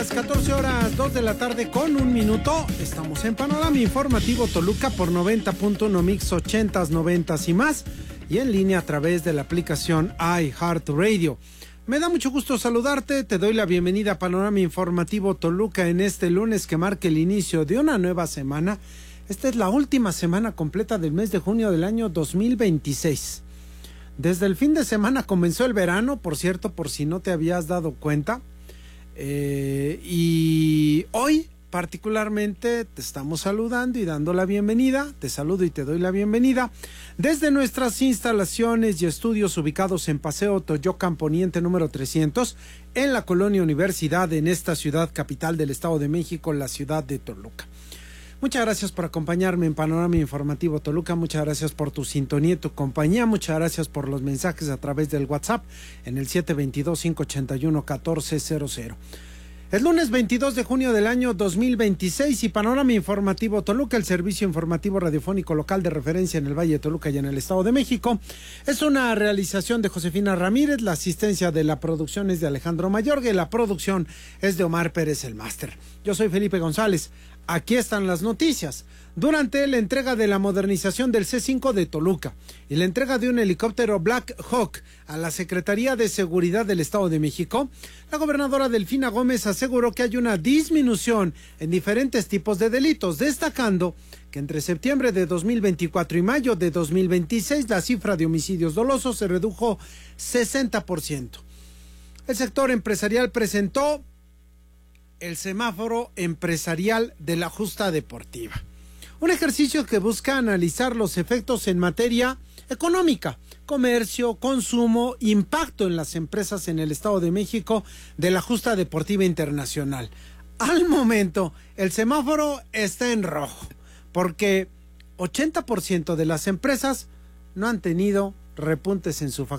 las 14 horas 2 de la tarde con un minuto. Estamos en Panorama Informativo Toluca por 90.1 Mix 80s, 90s y más. Y en línea a través de la aplicación iHeartRadio. Me da mucho gusto saludarte. Te doy la bienvenida a Panorama Informativo Toluca en este lunes que marca el inicio de una nueva semana. Esta es la última semana completa del mes de junio del año 2026. Desde el fin de semana comenzó el verano, por cierto, por si no te habías dado cuenta. Y hoy particularmente te estamos saludando y dando la bienvenida. Te saludo y te doy la bienvenida desde nuestras instalaciones y estudios ubicados en Paseo Toyocan Poniente número 300 en la Colonia Universidad, en esta ciudad capital del Estado de México, la ciudad de Toluca. Muchas gracias por acompañarme en Panorama Informativo Toluca, muchas gracias por tu sintonía y tu compañía, muchas gracias por los mensajes a través del WhatsApp en el 722-581-1400. Es lunes 22 de junio del año 2026 y Panorama Informativo Toluca, el servicio informativo radiofónico local de referencia en el Valle de Toluca y en el Estado de México. Es una realización de Josefina Ramírez, la asistencia de la producción es de Alejandro Mayorga y la producción es de Omar Pérez, el máster. Yo soy Felipe González. Aquí están las noticias. Durante la entrega de la modernización del C5 de Toluca y la entrega de un helicóptero Black Hawk a la Secretaría de Seguridad del Estado de México, la gobernadora Delfina Gómez aseguró que hay una disminución en diferentes tipos de delitos, destacando que entre septiembre de 2024 y mayo de 2026 la cifra de homicidios dolosos se redujo 60%. El sector empresarial presentó el semáforo empresarial de la justa deportiva. Un ejercicio que busca analizar los efectos en materia económica, comercio, consumo, impacto en las empresas en el Estado de México de la justa deportiva internacional. Al momento, el semáforo está en rojo, porque 80% de las empresas no han tenido repuntes en su facturación